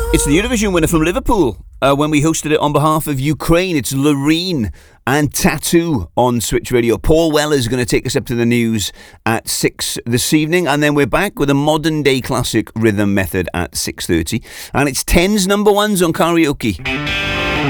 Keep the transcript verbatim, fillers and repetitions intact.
It's the Eurovision winner from Liverpool. Uh, when we hosted it on behalf of Ukraine, it's Loreen and Tattoo on Switch Radio. Paul Weller is going to take us up to the news at six this evening, and then we're back with a modern day classic, Rhythm Method, at six thirty. And it's tens number ones on karaoke.